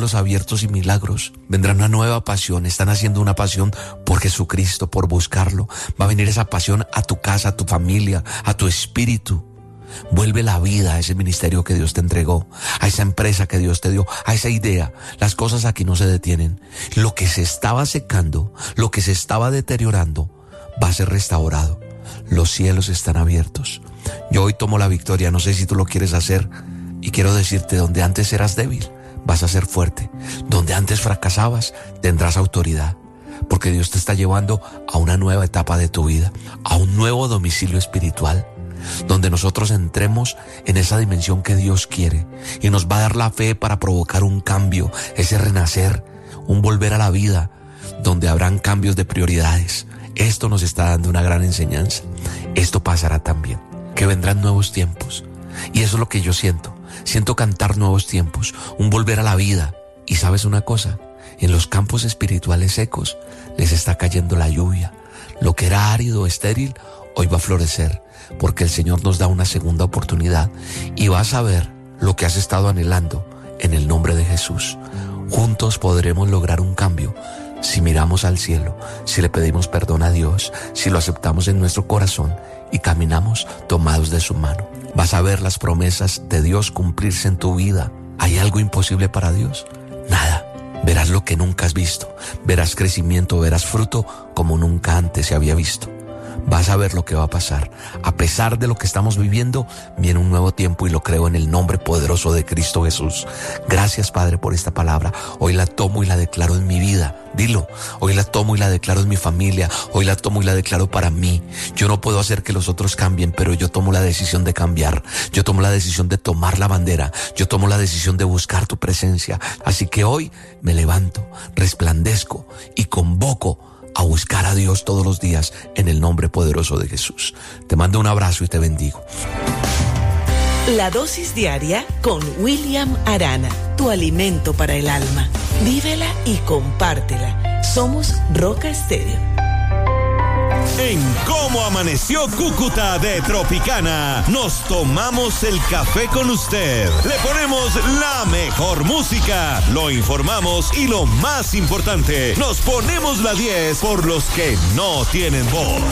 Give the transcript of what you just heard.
cielos abiertos y milagros. Vendrá una nueva pasión. Están haciendo una pasión por Jesucristo, por buscarlo. Va a venir esa pasión a tu casa, a tu familia, a tu espíritu. Vuelve la vida a ese ministerio que Dios te entregó, a esa empresa que Dios te dio, a esa idea. Las cosas aquí no se detienen. Lo que se estaba secando, lo que se estaba deteriorando, va a ser restaurado. Los cielos están abiertos. Yo hoy tomo la victoria, no sé si tú lo quieres hacer, y quiero decirte, donde antes eras débil, vas a ser fuerte. Donde antes fracasabas, tendrás autoridad. Porque Dios te está llevando a una nueva etapa de tu vida, a un nuevo domicilio espiritual, donde nosotros entremos en esa dimensión que Dios quiere y nos va a dar la fe para provocar un cambio, ese renacer, un volver a la vida, donde habrán cambios de prioridades. Esto nos está dando una gran enseñanza. Esto pasará también, que vendrán nuevos tiempos, y eso es lo que yo siento cantar nuevos tiempos, un volver a la vida. Y ¿sabes una cosa? En los campos espirituales secos les está cayendo la lluvia. Lo que era árido, estéril, hoy va a florecer, porque el Señor nos da una segunda oportunidad y vas a ver lo que has estado anhelando en el nombre de Jesús. Juntos podremos lograr un cambio si miramos al cielo, si le pedimos perdón a Dios, si lo aceptamos en nuestro corazón y caminamos tomados de su mano. Vas a ver las promesas de Dios cumplirse en tu vida. ¿Hay algo imposible para Dios? Nada. Verás lo que nunca has visto, verás crecimiento, verás fruto como nunca antes se había visto. Vas a ver lo que va a pasar. A pesar de lo que estamos viviendo, viene un nuevo tiempo y lo creo en el nombre poderoso de Cristo Jesús. Gracias, Padre, por esta palabra. Hoy la tomo y la declaro en mi vida. Dilo, hoy la tomo y la declaro en mi familia. Hoy la tomo y la declaro para mí. Yo no puedo hacer que los otros cambien, pero yo tomo la decisión de cambiar. Yo tomo la decisión de tomar la bandera. Yo tomo la decisión de buscar tu presencia. Así que hoy me levanto, resplandezco y convoco a buscar a Dios todos los días en el nombre poderoso de Jesús. Te mando un abrazo y te bendigo. La dosis diaria con William Arana, tu alimento para el alma. Vívela y compártela. Somos Roca Estéreo. En Cómo Amaneció Cúcuta de Tropicana, nos tomamos el café con usted. Le ponemos la mejor música, lo informamos y lo más importante, nos ponemos la 10 por los que no tienen voz.